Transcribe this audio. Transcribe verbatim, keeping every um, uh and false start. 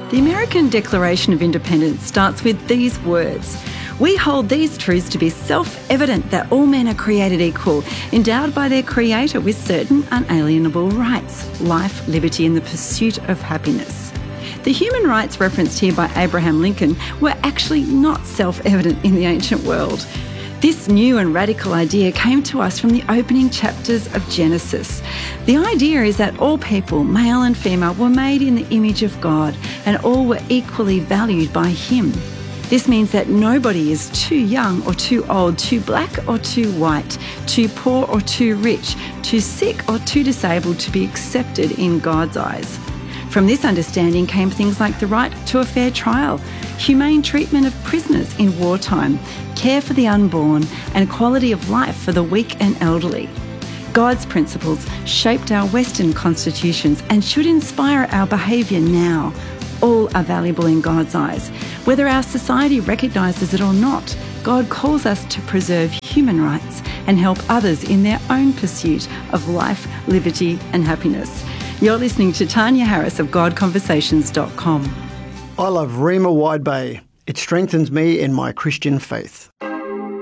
The American Declaration of Independence starts with these words: "We hold these truths to be self-evident that all men are created equal, endowed by their Creator with certain unalienable rights, life, liberty, and the pursuit of happiness." The human rights referenced here by Abraham Lincoln were actually not self-evident in the ancient world. This new and radical idea came to us from the opening chapters of Genesis. The idea is that all people, male and female, were made in the image of God and all were equally valued by Him. This means that nobody is too young or too old, too black or too white, too poor or too rich, too sick or too disabled to be accepted in God's eyes. From this understanding came things like the right to a fair trial, humane treatment of prisoners in wartime, care for the unborn, and quality of life for the weak and elderly. God's principles shaped our Western constitutions and should inspire our behaviour now. All are valuable in God's eyes. Whether our society recognises it or not, God calls us to preserve human rights and help others in their own pursuit of life, liberty and happiness. You're listening to Tanya Harris of God Conversations dot com. I love Rima Wide Bay. It strengthens me in my Christian faith.